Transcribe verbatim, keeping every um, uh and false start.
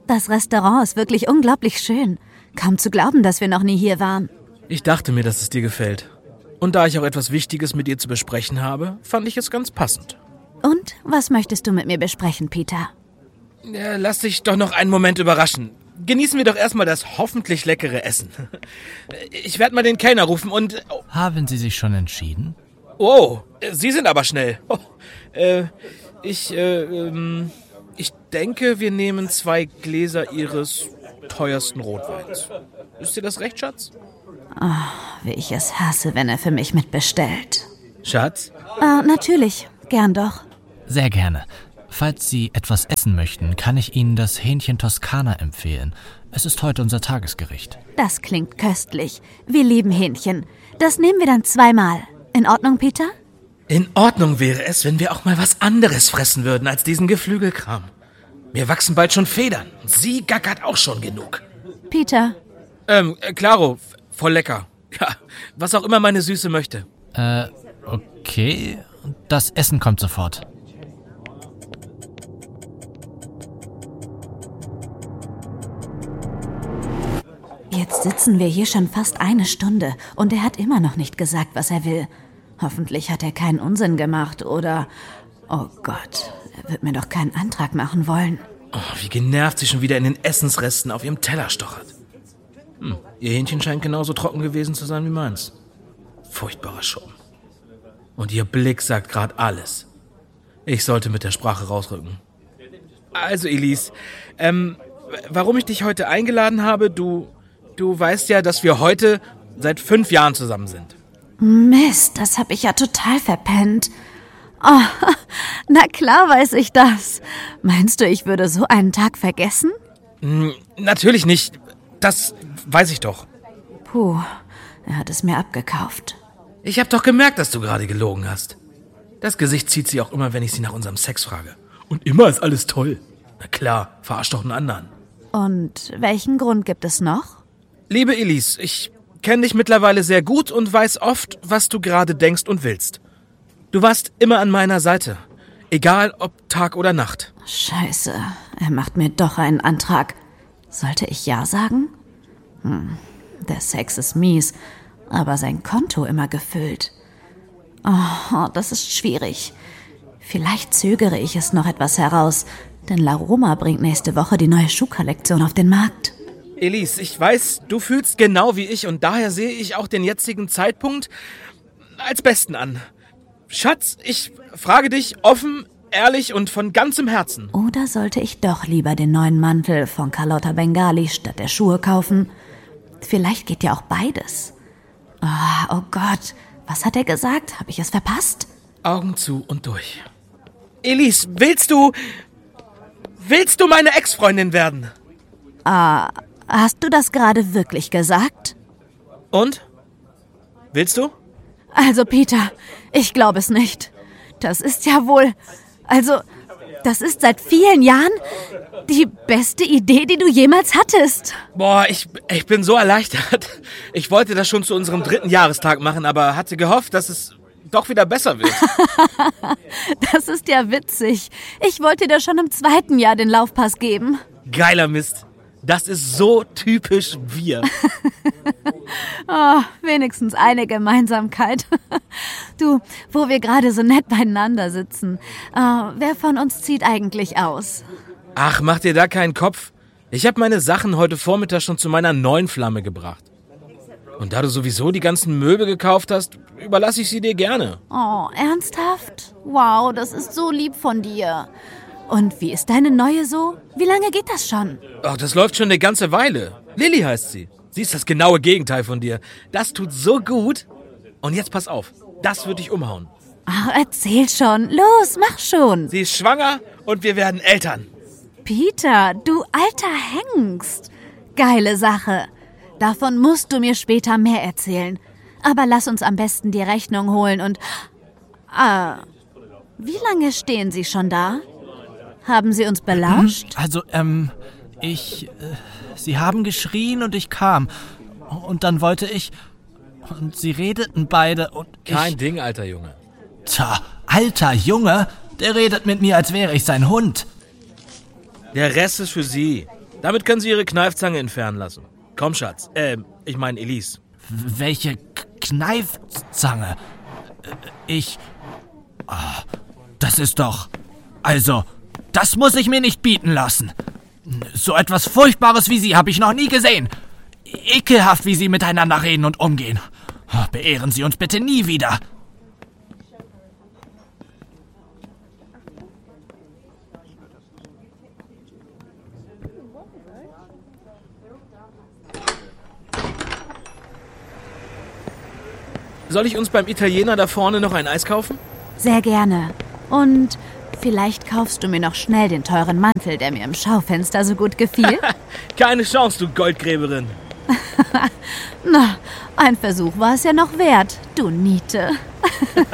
Das Restaurant ist wirklich unglaublich schön. Kaum zu glauben, dass wir noch nie hier waren. Ich dachte mir, dass es dir gefällt. Und da ich auch etwas Wichtiges mit dir zu besprechen habe, fand ich es ganz passend. Und was möchtest du mit mir besprechen, Peter? Ja, lass dich doch noch einen Moment überraschen. Genießen wir doch erstmal das hoffentlich leckere Essen. Ich werde mal den Kellner rufen und... Oh. Haben Sie sich schon entschieden? Oh, Sie sind aber schnell. Oh, äh, ich, äh, ähm, ich denke, wir nehmen zwei Gläser Ihres teuersten Rotweins. Ist dir das recht, Schatz? Oh, wie ich es hasse, wenn er für mich mitbestellt. Schatz? Ah, natürlich. Gern doch. Sehr gerne. Falls Sie etwas essen möchten, kann ich Ihnen das Hähnchen Toskana empfehlen. Es ist heute unser Tagesgericht. Das klingt köstlich. Wir lieben Hähnchen. Das nehmen wir dann zweimal. In Ordnung, Peter? In Ordnung wäre es, wenn wir auch mal was anderes fressen würden als diesen Geflügelkram. Mir wachsen bald schon Federn. Sie gackert auch schon genug. Peter. Ähm, Claro, voll lecker. Ja, was auch immer meine Süße möchte. Äh, okay. Das Essen kommt sofort. Jetzt sitzen wir hier schon fast eine Stunde und er hat immer noch nicht gesagt, was er will. Hoffentlich hat er keinen Unsinn gemacht oder... Oh Gott, er wird mir doch keinen Antrag machen wollen. Oh, wie genervt sie schon wieder in den Essensresten auf ihrem Teller stochert. Hm, ihr Hähnchen scheint genauso trocken gewesen zu sein wie meins. Furchtbarer Schuppen. Und ihr Blick sagt gerade alles. Ich sollte mit der Sprache rausrücken. Also, Elise, ähm, warum ich dich heute eingeladen habe, du... Du weißt ja, dass wir heute seit fünf Jahren zusammen sind. Mist, das hab ich ja total verpennt. Oh, na klar weiß ich das. Meinst du, ich würde so einen Tag vergessen? Hm, natürlich nicht. Das weiß ich doch. Puh, er hat es mir abgekauft. Ich hab doch gemerkt, dass du gerade gelogen hast. Das Gesicht zieht sie auch immer, wenn ich sie nach unserem Sex frage. Und immer ist alles toll. Na klar, verarsch doch einen anderen. Und welchen Grund gibt es noch? Liebe Elise, ich kenne dich mittlerweile sehr gut und weiß oft, was du gerade denkst und willst. Du warst immer an meiner Seite, egal ob Tag oder Nacht. Scheiße, er macht mir doch einen Antrag. Sollte ich ja sagen? Hm, der Sex ist mies, aber sein Konto immer gefüllt. Oh, das ist schwierig. Vielleicht zögere ich es noch etwas heraus, denn La Roma bringt nächste Woche die neue Schuhkollektion auf den Markt. Elise, ich weiß, du fühlst genau wie ich und daher sehe ich auch den jetzigen Zeitpunkt als besten an. Schatz, ich frage dich offen, ehrlich und von ganzem Herzen. Oder sollte ich doch lieber den neuen Mantel von Carlotta Bengali statt der Schuhe kaufen? Vielleicht geht ja auch beides. Oh, oh Gott, was hat er gesagt? Habe ich es verpasst? Augen zu und durch. Elise, willst du... Willst du meine Ex-Freundin werden? Ah... Hast du das gerade wirklich gesagt? Und? Willst du? Also, Peter, ich glaube es nicht. Das ist ja wohl... Also, das ist seit vielen Jahren die beste Idee, die du jemals hattest. Boah, ich, ich bin so erleichtert. Ich wollte das schon zu unserem dritten Jahrestag machen, aber hatte gehofft, dass es doch wieder besser wird. Das ist ja witzig. Ich wollte dir schon im zweiten Jahr den Laufpass geben. Geiler Mist. Das ist so typisch wir. Oh, wenigstens eine Gemeinsamkeit. Du, wo wir gerade so nett beieinander sitzen. Uh, wer von uns zieht eigentlich aus? Ach, mach dir da keinen Kopf. Ich habe meine Sachen heute Vormittag schon zu meiner neuen Flamme gebracht. Und da du sowieso die ganzen Möbel gekauft hast, überlasse ich sie dir gerne. Oh, ernsthaft? Wow, das ist so lieb von dir. Und wie ist deine neue so? Wie lange geht das schon? Ach, das läuft schon eine ganze Weile. Lilly heißt sie. Sie ist das genaue Gegenteil von dir. Das tut so gut. Und jetzt pass auf, das wird dich umhauen. Ach, erzähl schon. Los, mach schon. Sie ist schwanger und wir werden Eltern. Peter, du alter Hengst. Geile Sache. Davon musst du mir später mehr erzählen. Aber lass uns am besten die Rechnung holen und... Ah, wie lange stehen Sie schon da? Haben Sie uns belauscht? Also, ähm, ich... Äh, Sie haben geschrien und ich kam. Und dann wollte ich... Und Sie redeten beide und ich... Kein Ding, alter Junge. Tja, alter Junge? Der redet mit mir, als wäre ich sein Hund. Der Rest ist für Sie. Damit können Sie Ihre Kneifzange entfernen lassen. Komm, Schatz. Äh, ich meine Elise. Welche K- Kneifzange? Ich... Oh, das ist doch... Also, das muss ich mir nicht bieten lassen. So etwas Furchtbares wie Sie habe ich noch nie gesehen. Ekelhaft, wie Sie miteinander reden und umgehen. Beehren Sie uns bitte nie wieder. Soll ich uns beim Italiener da vorne noch ein Eis kaufen? Sehr gerne. Und vielleicht kaufst du mir noch schnell den teuren Mantel, der mir im Schaufenster so gut gefiel. Keine Chance, du Goldgräberin. Na, ein Versuch war es ja noch wert, du Niete.